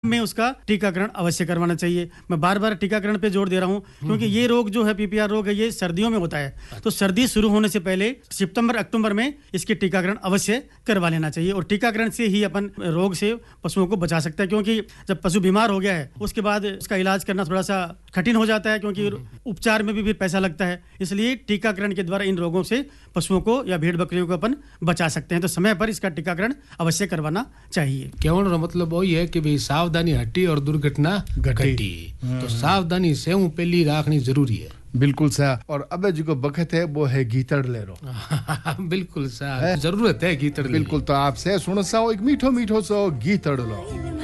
में उसका टीकाकरण अवश्य करवाना चाहिए। मैं बार-बार टीकाकरण पे जोर दे रहा हूँ क्योंकि ये रोग जो है पीपीआर रोग है ये सर्दियों में होता है, तो सर्दी शुरू होने से पहले सितंबर अक्टूबर में इसके टीकाकरण अवश्य करवा लेना चाहिए और टीकाकरण से ही अपन रोग से पशुओं को बचा सकते हैं, क्योंकि जब पशु बीमार हो गया है उसके बाद उसका इलाज करना थोड़ा सा कठिन हो जाता है, क्योंकि उपचार में भी फिर पैसा लगता है। इसलिए टीकाकरण के द्वारा इन रोगों से पशुओं को या भेड़ बकरियों को अपन बचा सकते हैं, तो समय पर इसका टीकाकरण अवश्य करवाना चाहिए। कहने का मतलब वही है कि भाई सावधानी हटी और दुर्घटना घटी, तो सावधानी से पहली राखनी जरूरी है। बिल्कुल सही। और अब जी को बखत है वो है गीतड़ ले रो। बिल्कुल सही, जरूरत है गीतड़। बिल्कुल, तो आपसे सुनो सा एक मीठो मीठो सो गीतड़ लो।